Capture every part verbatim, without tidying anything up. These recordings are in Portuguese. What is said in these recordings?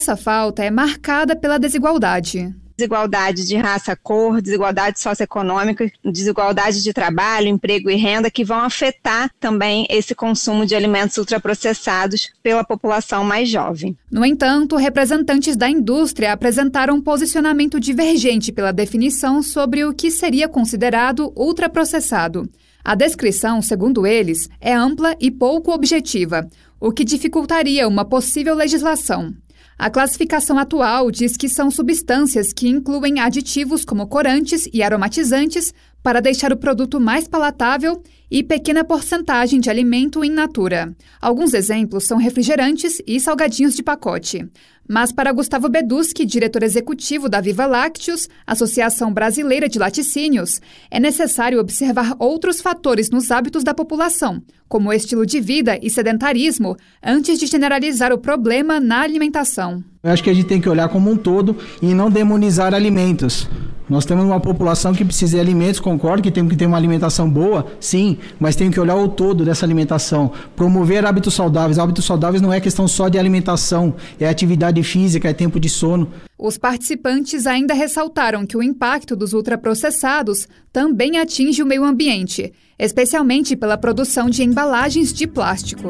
Essa falta é marcada pela desigualdade. Desigualdade de raça, cor, desigualdade socioeconômica, desigualdade de trabalho, emprego e renda, que vão afetar também esse consumo de alimentos ultraprocessados pela população mais jovem. No entanto, representantes da indústria apresentaram um posicionamento divergente pela definição sobre o que seria considerado ultraprocessado. A descrição, segundo eles, é ampla e pouco objetiva, o que dificultaria uma possível legislação. A classificação atual diz que são substâncias que incluem aditivos como corantes e aromatizantes para deixar o produto mais palatável e pequena porcentagem de alimento in natura. Alguns exemplos são refrigerantes e salgadinhos de pacote. Mas para Gustavo Beduschi, diretor executivo da Viva Lácteos, Associação Brasileira de Laticínios, é necessário observar outros fatores nos hábitos da população, como o estilo de vida e sedentarismo, antes de generalizar o problema na alimentação. Eu acho que a gente tem que olhar como um todo e não demonizar alimentos. Nós temos uma população que precisa de alimentos, concordo que temos que ter uma alimentação boa, sim, mas tem que olhar o todo dessa alimentação. Promover hábitos saudáveis. Hábitos saudáveis não é questão só de alimentação, é atividade física, é tempo de sono. Os participantes ainda ressaltaram que o impacto dos ultraprocessados também atinge o meio ambiente, especialmente pela produção de embalagens de plástico.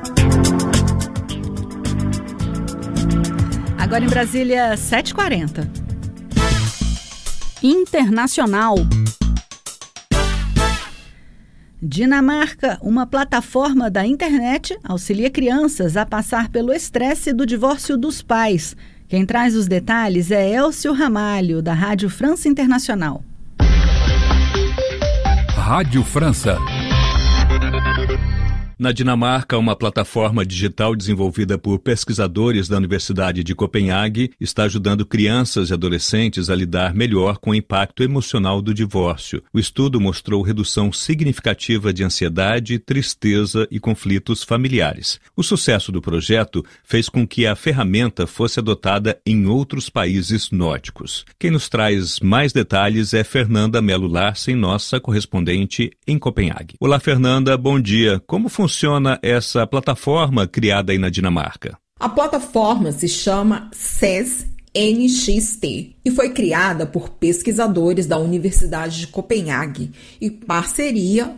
Agora em Brasília, sete e quarenta. Internacional. Dinamarca, uma plataforma da internet, auxilia crianças a passar pelo estresse do divórcio dos pais. Quem traz os detalhes é Elcio Ramalho, da Rádio França Internacional. Rádio França. Na Dinamarca, uma plataforma digital desenvolvida por pesquisadores da Universidade de Copenhague está ajudando crianças e adolescentes a lidar melhor com o impacto emocional do divórcio. O estudo mostrou redução significativa de ansiedade, tristeza e conflitos familiares. O sucesso do projeto fez com que a ferramenta fosse adotada em outros países nórdicos. Quem nos traz mais detalhes é Fernanda Melo Larsen, nossa correspondente em Copenhague. Olá, Fernanda, bom dia. Como funciona funciona essa plataforma criada aí na Dinamarca? A plataforma se chama S E S N X T e foi criada por pesquisadores da Universidade de Copenhague em parceria